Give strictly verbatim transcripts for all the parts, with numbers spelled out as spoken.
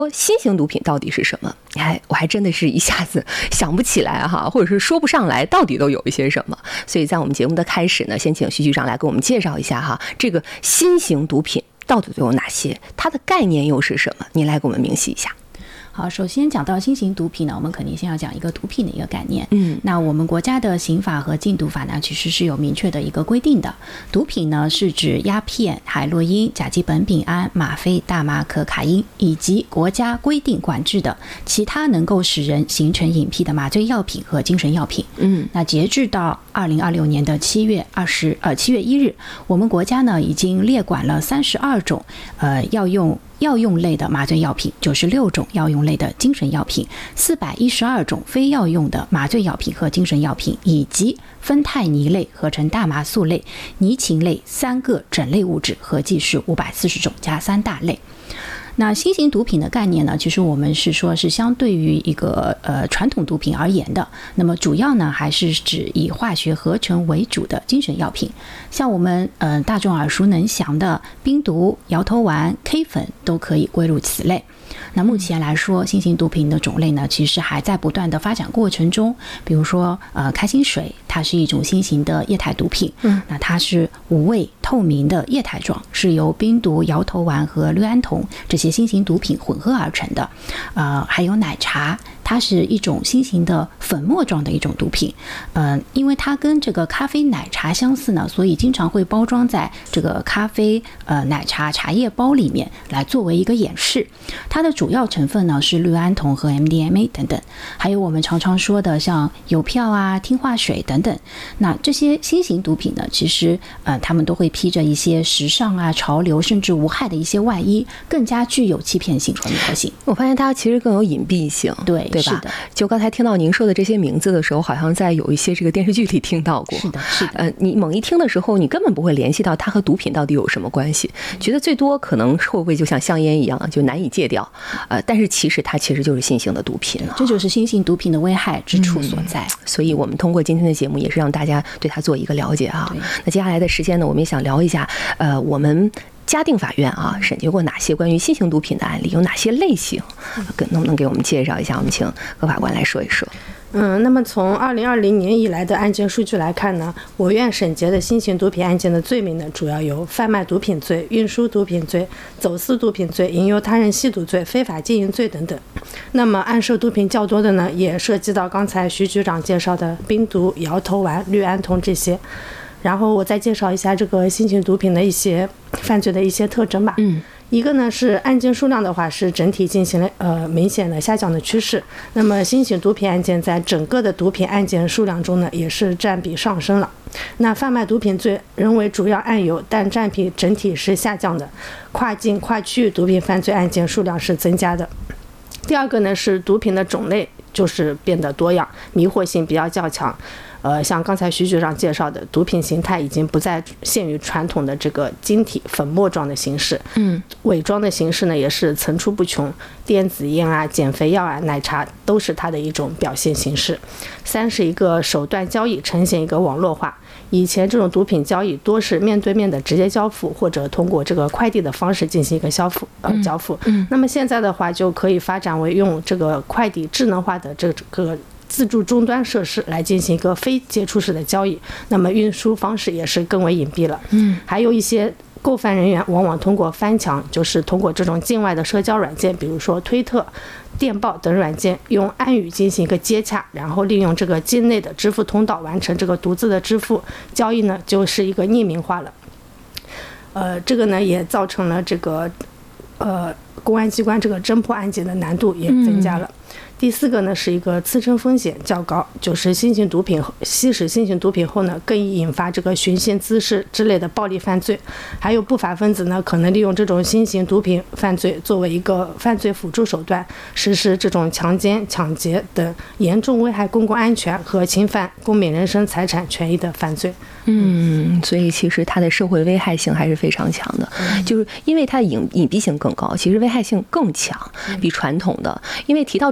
新型毒品到底是什么？哎，我还真的是一下子想不起来哈，或者是说不上来，到底都有一些什么。所以在我们节目的开始呢，先请徐局长来给我们介绍一下哈，这个新型毒品到底都有哪些，它的概念又是什么？您来给我们明细一下。 好，首先讲到新型毒品呢，我们肯定先要讲一个毒品的一个概念。 嗯， 那我们国家的刑法和禁毒法呢，其实是有明确的一个规定的。毒品呢，是指鸦片、海洛因、甲基苯丙胺、吗啡、大麻、可卡因以及国家规定管制的其他能够使人形成瘾癖的麻醉药品和精神药品。 嗯， 那截至到二零二六年的七月二十呃七月一日，我们国家呢已经列管了三十二种呃药用。药用类的麻醉药品，九十六种药用类的精神药品，四百一十二种非药用的麻醉药品和精神药品，以及芬太尼类、合成大麻素类、尼嗪类三个整类物质，合计是五百四十种加三大类。那新型毒品的概念呢，其实我们是说是相对于一个呃传统毒品而言的，那么主要呢还是指以化学合成为主的精神药品，像我们呃大众耳熟能详的冰毒、摇头丸、K 粉都可以归入此类。那目前来说，新型毒品的种类呢，其实还在不断的发展过程中。比如说，呃，开心水，它是一种新型的液态毒品，嗯，那它是无味、透明的液态状，是由冰毒、摇头丸和氯胺酮这些新型毒品混合而成的。呃，还有奶茶，它是一种新型的粉末状的一种毒品，嗯、呃，因为它跟这个咖啡奶茶相似呢，所以经常会包装在这个咖啡、呃奶茶茶叶包里面来作为一个掩饰。它的主要成分呢是氯胺酮和 M D M A 等等，还有我们常常说的像邮票啊、听话水等等。那这些新型毒品呢，其实呃他们都会披着一些时尚啊、潮流甚至无害的一些外衣，更加具有欺骗性和迷惑性。 我发现它其实更有隐蔽性， 对对吧？ 是的。 就刚才听到您说的这些名字的时候，好像在有一些这个电视剧里听到过。 是的，是的。 呃，你猛一听的时候，你根本不会联系到它和毒品到底有什么关系，觉得最多可能会不会就像香烟一样，就难以戒掉。呃，但是其实它其实就是新型的毒品了， 这就是新型毒品的危害之处所在。 嗯、所以我们通过今天的节目，也是让大家对它做一个了解啊。那接下来的时间呢，我们也想聊一下，呃，我们嘉定法院啊，审结过哪些关于新型毒品的案例，有哪些类型？呃、能不能给我们介绍一下？我们请何法官来说一说。 嗯，那么从二零二零年以来的案件数据来看呢，我院审结的新型毒品案件的罪名呢，主要有贩卖毒品罪、运输毒品罪、走私毒品罪、引诱他人吸毒罪、非法经营罪等等。那么案涉毒品较多的呢，也涉及到刚才徐局长介绍的冰毒、摇头丸、氯胺酮这些。然后我再介绍一下这个新型毒品的一些犯罪的一些特征吧。 嗯。 一个呢是案件数量的话是整体进行了呃明显的下降的趋势，那么新型毒品案件在整个的毒品案件数量中呢也是占比上升了。那贩卖毒品罪仍为主要案由，但占比整体是下降的，跨境跨区域毒品犯罪案件数量是增加的。第二个呢是毒品的种类就是变得多样，迷惑性比较较强。呃，像刚才徐局长介绍的，毒品形态已经不再限于传统的这个晶体粉末状的形式， 嗯， 伪装的形式呢也是层出不穷，电子烟啊、减肥药啊、奶茶都是它的一种表现形式。三是一个手段交易呈现一个网络化，以前这种毒品交易多是面对面的直接交付，或者通过这个快递的方式进行一个交付呃交付，嗯，那么现在的话就可以发展为用这个快递智能化的这个自助终端设施来进行一个非接触式的交易，那么运输方式也是更为隐蔽了。嗯，还有一些购贩人员往往通过翻墙，就是通过这种境外的社交软件，比如说推特、电报等软件，用暗语进行一个接洽，然后利用这个境内的支付通道完成这个独自的支付交易呢，就是一个匿名化了。呃，这个呢也造成了这个呃公安机关这个侦破案件的难度也增加了。嗯，第四个呢是一个次生风险较高，就是新型毒品吸食新型毒品后呢，更易引发这个寻衅滋事之类的暴力犯罪，还有不法分子呢可能利用这种新型毒品犯罪作为一个犯罪辅助手段，实施这种强奸、抢劫等严重危害公共安全和侵犯公民人身财产权益的犯罪。 嗯，所以其实它的社会危害性还是非常强的，就是因为它的隐隐蔽性更高，其实危害性更强，比传统的。因为提到传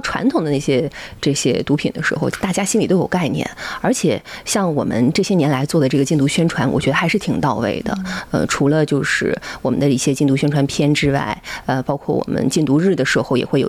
传统的那些这些毒品的时候，大家心里都有概念，而且像我们这些年来做的这个禁毒宣传，我觉得还是挺到位的。呃，除了就是我们的一些禁毒宣传片之外，呃，包括我们禁毒日的时候也会有